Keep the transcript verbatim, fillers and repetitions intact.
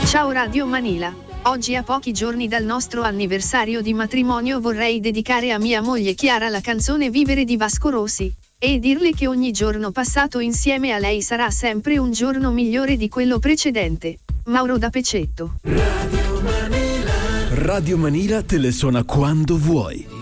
Ciao Radio Manila, oggi a pochi giorni dal nostro anniversario di matrimonio vorrei dedicare a mia moglie Chiara la canzone Vivere di Vasco Rossi, e dirle che ogni giorno passato insieme a lei sarà sempre un giorno migliore di quello precedente. Mauro da Pecetto. Radio Manila. Radio Manila te le suona quando vuoi.